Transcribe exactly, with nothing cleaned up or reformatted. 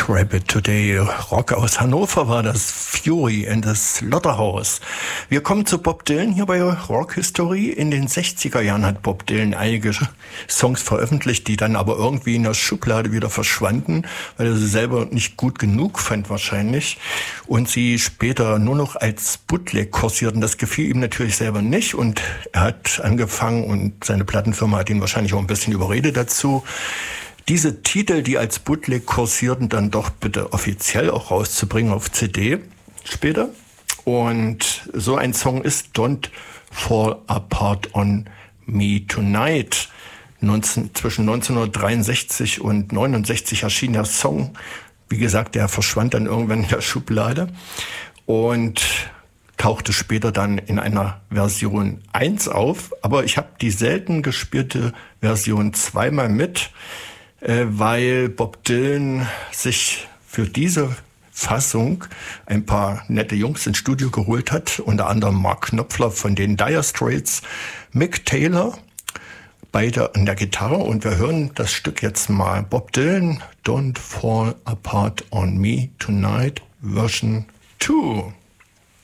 Rabbit Today. Rock aus Hannover war das, Fury and the Slaughterhouse. Wir kommen zu Bob Dylan hier bei Rock History. In den sechziger Jahren hat Bob Dylan einige Songs veröffentlicht, die dann aber irgendwie in der Schublade wieder verschwanden, weil er sie selber nicht gut genug fand wahrscheinlich. Und sie später nur noch als Bootleg kursierten. Das gefiel ihm natürlich selber nicht und er hat angefangen und seine Plattenfirma hat ihn wahrscheinlich auch ein bisschen überredet dazu, diese Titel, die als Bootleg kursierten, dann doch bitte offiziell auch rauszubringen auf C D später. Und so ein Song ist Don't Fall Apart on Me Tonight. neunzehn, zwischen neunzehnhundertdreiundsechzig und neunundsechzig erschien der Song. Wie gesagt, der verschwand dann irgendwann in der Schublade und tauchte später dann in einer Version eins auf. Aber ich habe die selten gespielte Version zweimal mit, weil Bob Dylan sich für diese Fassung ein paar nette Jungs ins Studio geholt hat, unter anderem Mark Knopfler von den Dire Straits, Mick Taylor, beide an der Gitarre, und wir hören das Stück jetzt mal. Bob Dylan, Don't Fall Apart on Me Tonight, Version zwei.